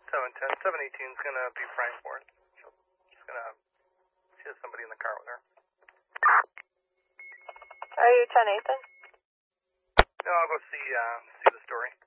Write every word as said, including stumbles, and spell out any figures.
seven ten. seven eighteen is going to be Frankfort. She's going to, she has somebody in the car with her. Are you ten Ethan? No, I'll go see, uh, see the story.